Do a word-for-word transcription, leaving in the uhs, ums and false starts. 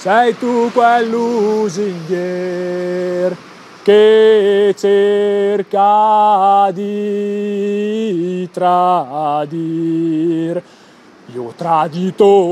sei tu quel lusinghier che cerca di tradir. Io tradito